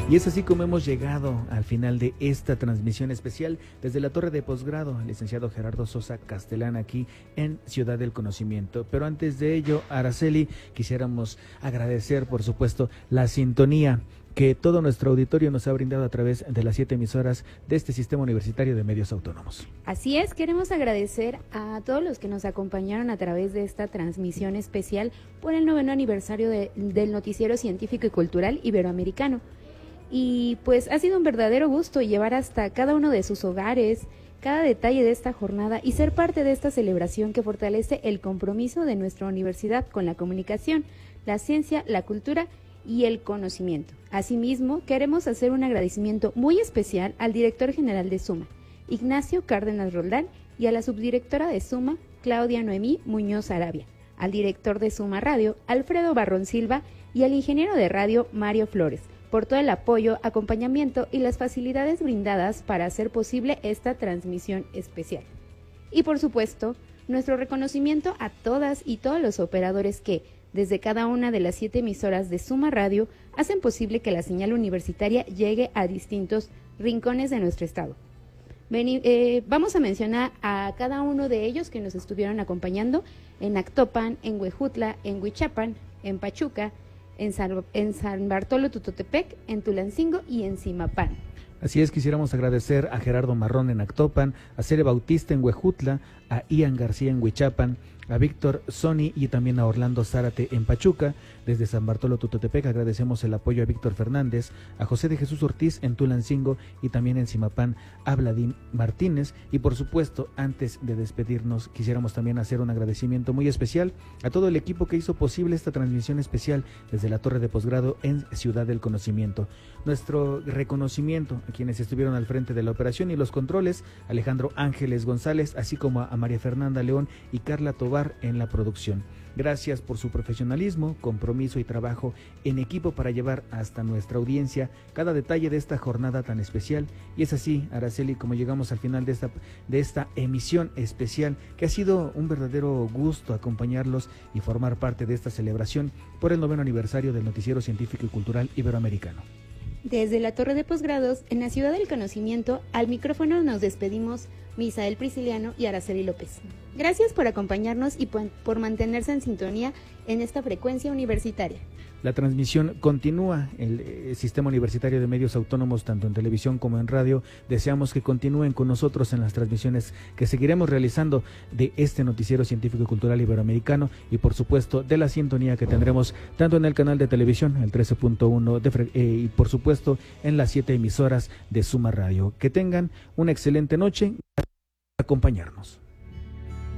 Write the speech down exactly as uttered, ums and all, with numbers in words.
Y es así como hemos llegado al final de esta transmisión especial desde la Torre de Posgrado, el licenciado Gerardo Sosa Castellán, aquí en Ciudad del Conocimiento. Pero antes de ello, Araceli, quisiéramos agradecer, por supuesto, la sintonía que todo nuestro auditorio nos ha brindado a través de las siete emisoras de este Sistema Universitario de Medios Autónomos. Así es, queremos agradecer a todos los que nos acompañaron a través de esta transmisión especial por el noveno aniversario de, del Noticiero Científico y Cultural Iberoamericano. Y pues ha sido un verdadero gusto llevar hasta cada uno de sus hogares cada detalle de esta jornada y ser parte de esta celebración que fortalece el compromiso de nuestra universidad con la comunicación, la ciencia, la cultura y el conocimiento. Asimismo, queremos hacer un agradecimiento muy especial al director general de Suma, Ignacio Cárdenas Roldán, y a la subdirectora de Suma, Claudia Noemí Muñoz Arabia, al director de Suma Radio, Alfredo Barrón Silva, y al ingeniero de radio, Mario Flores, por todo el apoyo, acompañamiento y las facilidades brindadas para hacer posible esta transmisión especial. Y por supuesto, nuestro reconocimiento a todas y todos los operadores que, desde cada una de las siete emisoras de Suma Radio, hacen posible que la señal universitaria llegue a distintos rincones de nuestro estado. Vení, eh, vamos a mencionar a cada uno de ellos que nos estuvieron acompañando en Actopan, en Huejutla, en Huichapan, en Pachuca, en San, en San Bartolo Tutotepec, en Tulancingo y en Zimapán. Así es, quisiéramos agradecer a Gerardo Marrón en Actopan, a Cere Bautista en Huejutla, a Ian García en Huichapan, a Víctor Sony y también a Orlando Zárate en Pachuca. Desde San Bartolo Tutotepec agradecemos el apoyo a Víctor Fernández, a José de Jesús Ortiz en Tulancingo y también en Zimapán a Vladín Martínez. Y por supuesto, antes de despedirnos, quisiéramos también hacer un agradecimiento muy especial a todo el equipo que hizo posible esta transmisión especial desde la Torre de Posgrado en Ciudad del Conocimiento. Nuestro reconocimiento a quienes estuvieron al frente de la operación y los controles, Alejandro Ángeles González, así como a María Fernanda León y Carla Tobar en la producción. Gracias por su profesionalismo, compromiso y trabajo en equipo para llevar hasta nuestra audiencia cada detalle de esta jornada tan especial. Y es así, Araceli, como llegamos al final de esta, de esta emisión especial, que ha sido un verdadero gusto acompañarlos y formar parte de esta celebración por el noveno aniversario del Noticiero Científico y Cultural Iberoamericano. Desde la Torre de Posgrados, en la Ciudad del Conocimiento, al micrófono nos despedimos Misael Prisciliano y Araceli López. Gracias por acompañarnos y por, por mantenerse en sintonía en esta frecuencia universitaria. La transmisión continúa, el, el Sistema Universitario de Medios Autónomos, tanto en televisión como en radio. Deseamos que continúen con nosotros en las transmisiones que seguiremos realizando de este Noticiero Científico y Cultural Iberoamericano y por supuesto de la sintonía que tendremos tanto en el canal de televisión, el trece punto uno, de, eh, y por supuesto en las siete emisoras de Suma Radio. Que tengan una excelente noche. Acompañarnos.